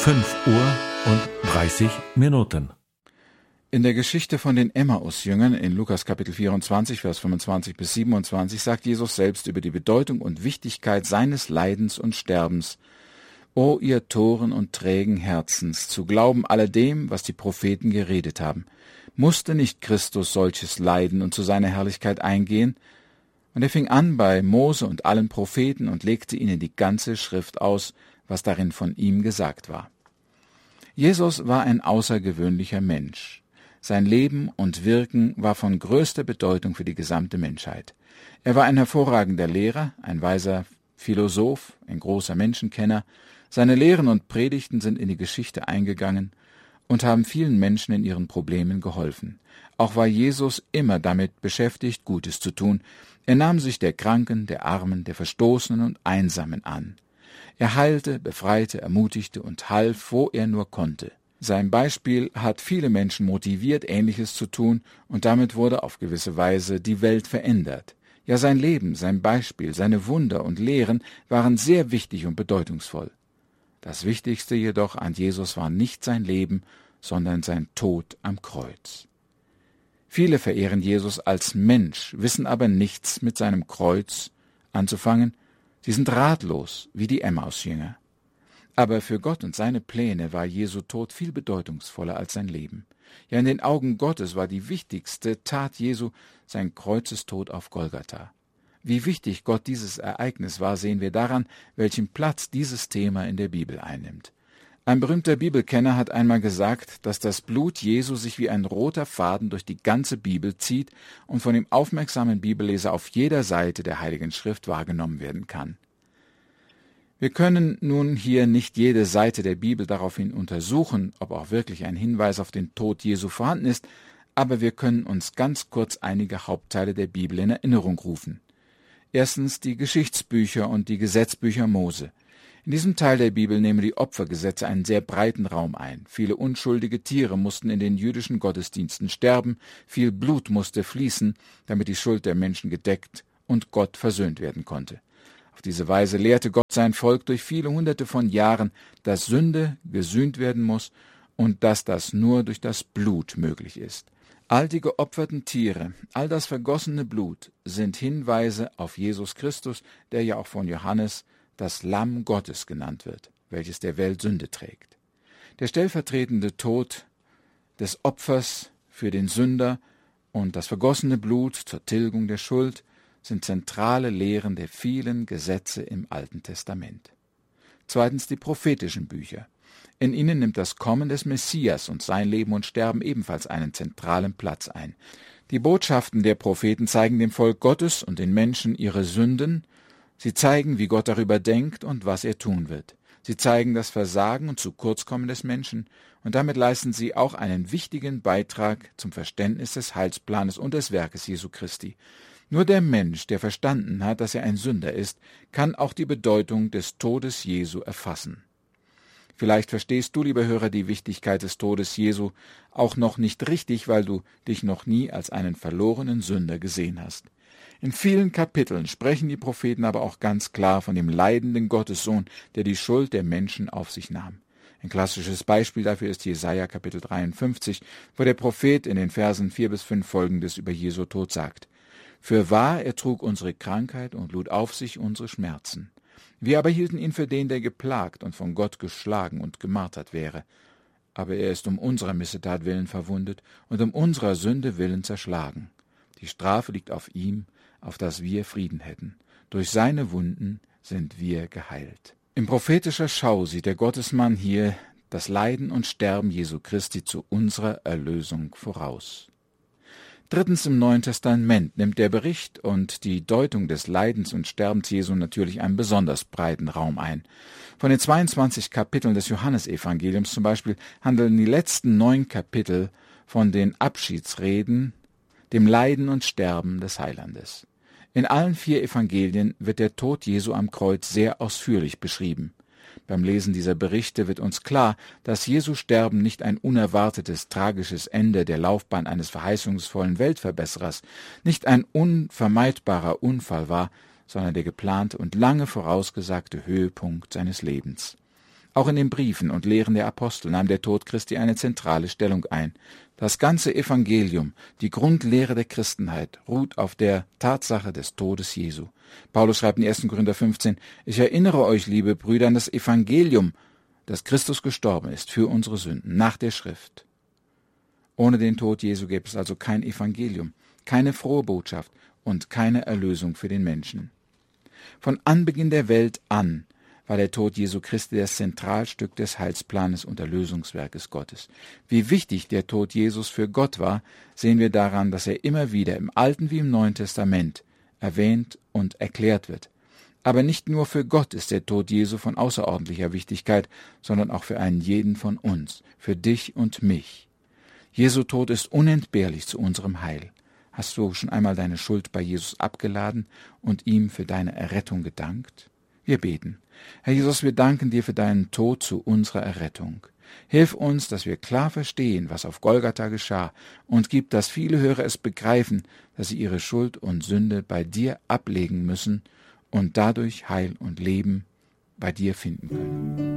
5:30. In der Geschichte von den Emmaus-Jüngern in Lukas Kapitel 24, Vers 25 bis 27 sagt Jesus selbst über die Bedeutung und Wichtigkeit seines Leidens und Sterbens: O ihr Toren und trägen Herzens, zu glauben alledem, was die Propheten geredet haben. Musste nicht Christus solches leiden und zu seiner Herrlichkeit eingehen? Und er fing an bei Mose und allen Propheten und legte ihnen die ganze Schrift aus, was darin von ihm gesagt war. Jesus war ein außergewöhnlicher Mensch. Sein Leben und Wirken war von größter Bedeutung für die gesamte Menschheit. Er war ein hervorragender Lehrer, ein weiser Philosoph, ein großer Menschenkenner. Seine Lehren und Predigten sind in die Geschichte eingegangen und haben vielen Menschen in ihren Problemen geholfen. Auch war Jesus immer damit beschäftigt, Gutes zu tun. Er nahm sich der Kranken, der Armen, der Verstoßenen und Einsamen an. Er heilte, befreite, ermutigte und half, wo er nur konnte. Sein Beispiel hat viele Menschen motiviert, Ähnliches zu tun, und damit wurde auf gewisse Weise die Welt verändert. Ja, sein Leben, sein Beispiel, seine Wunder und Lehren waren sehr wichtig und bedeutungsvoll. Das Wichtigste jedoch an Jesus war nicht sein Leben, sondern sein Tod am Kreuz. Viele verehren Jesus als Mensch, wissen aber nichts mit seinem Kreuz anzufangen. Sie sind ratlos wie die Emmaus-Jünger. Aber für Gott und seine Pläne war Jesu Tod viel bedeutungsvoller als sein Leben. Ja, in den Augen Gottes war die wichtigste Tat Jesu sein Kreuzestod auf Golgatha. Wie wichtig Gott dieses Ereignis war, sehen wir daran, welchen Platz dieses Thema in der Bibel einnimmt. Ein berühmter Bibelkenner hat einmal gesagt, dass das Blut Jesu sich wie ein roter Faden durch die ganze Bibel zieht und von dem aufmerksamen Bibelleser auf jeder Seite der Heiligen Schrift wahrgenommen werden kann. Wir können nun hier nicht jede Seite der Bibel daraufhin untersuchen, ob auch wirklich ein Hinweis auf den Tod Jesu vorhanden ist, aber wir können uns ganz kurz einige Hauptteile der Bibel in Erinnerung rufen. Erstens die Geschichtsbücher und die Gesetzbücher Mose. In diesem Teil der Bibel nehmen die Opfergesetze einen sehr breiten Raum ein. Viele unschuldige Tiere mussten in den jüdischen Gottesdiensten sterben, viel Blut musste fließen, damit die Schuld der Menschen gedeckt und Gott versöhnt werden konnte. Auf diese Weise lehrte Gott sein Volk durch viele Hunderte von Jahren, dass Sünde gesühnt werden muss und dass das nur durch das Blut möglich ist. All die geopferten Tiere, all das vergossene Blut sind Hinweise auf Jesus Christus, der ja auch von Johannes das Lamm Gottes genannt wird, welches der Welt Sünde trägt. Der stellvertretende Tod des Opfers für den Sünder und das vergossene Blut zur Tilgung der Schuld sind zentrale Lehren der vielen Gesetze im Alten Testament. Zweitens die prophetischen Bücher. In ihnen nimmt das Kommen des Messias und sein Leben und Sterben ebenfalls einen zentralen Platz ein. Die Botschaften der Propheten zeigen dem Volk Gottes und den Menschen ihre Sünden. Sie zeigen, wie Gott darüber denkt und was er tun wird. Sie zeigen das Versagen und Zukurzkommen des Menschen, und damit leisten sie auch einen wichtigen Beitrag zum Verständnis des Heilsplanes und des Werkes Jesu Christi. Nur der Mensch, der verstanden hat, dass er ein Sünder ist, kann auch die Bedeutung des Todes Jesu erfassen. Vielleicht verstehst du, lieber Hörer, die Wichtigkeit des Todes Jesu auch noch nicht richtig, weil du dich noch nie als einen verlorenen Sünder gesehen hast. In vielen Kapiteln sprechen die Propheten aber auch ganz klar von dem leidenden Gottessohn, der die Schuld der Menschen auf sich nahm. Ein klassisches Beispiel dafür ist Jesaja Kapitel 53, wo der Prophet in den Versen 4 bis 5 Folgendes über Jesu Tod sagt: Fürwahr, er trug unsere Krankheit und lud auf sich unsere Schmerzen. Wir aber hielten ihn für den, der geplagt und von Gott geschlagen und gemartert wäre. Aber er ist um unserer Missetat willen verwundet und um unserer Sünde willen zerschlagen. Die Strafe liegt auf ihm, auf dass wir Frieden hätten. Durch seine Wunden sind wir geheilt. In prophetischer Schau sieht der Gottesmann hier das Leiden und Sterben Jesu Christi zu unserer Erlösung voraus. Drittens, im Neuen Testament nimmt der Bericht und die Deutung des Leidens und Sterbens Jesu natürlich einen besonders breiten Raum ein. Von den 22 Kapiteln des Johannesevangeliums zum Beispiel handeln die letzten 9 Kapitel von den Abschiedsreden, dem Leiden und Sterben des Heilandes. In allen 4 Evangelien wird der Tod Jesu am Kreuz sehr ausführlich beschrieben. Beim Lesen dieser Berichte wird uns klar, dass Jesu Sterben nicht ein unerwartetes, tragisches Ende der Laufbahn eines verheißungsvollen Weltverbesserers, nicht ein unvermeidbarer Unfall war, sondern der geplante und lange vorausgesagte Höhepunkt seines Lebens. Auch in den Briefen und Lehren der Apostel nahm der Tod Christi eine zentrale Stellung ein. Das ganze Evangelium, die Grundlehre der Christenheit, ruht auf der Tatsache des Todes Jesu. Paulus schreibt in 1. Korinther 15, »Ich erinnere euch, liebe Brüder, an das Evangelium, dass Christus gestorben ist für unsere Sünden, nach der Schrift.« Ohne den Tod Jesu gäbe es also kein Evangelium, keine frohe Botschaft und keine Erlösung für den Menschen. Von Anbeginn der Welt an war der Tod Jesu Christi das Zentralstück des Heilsplanes und Erlösungswerkes Gottes. Wie wichtig der Tod Jesus für Gott war, sehen wir daran, dass er immer wieder im Alten wie im Neuen Testament erwähnt und erklärt wird. Aber nicht nur für Gott ist der Tod Jesu von außerordentlicher Wichtigkeit, sondern auch für einen jeden von uns, für dich und mich. Jesu Tod ist unentbehrlich zu unserem Heil. Hast du schon einmal deine Schuld bei Jesus abgeladen und ihm für deine Errettung gedankt? Wir beten. Herr Jesus, wir danken dir für deinen Tod zu unserer Errettung. Hilf uns, dass wir klar verstehen, was auf Golgatha geschah, und gib, dass viele Hörer es begreifen, dass sie ihre Schuld und Sünde bei dir ablegen müssen und dadurch Heil und Leben bei dir finden können.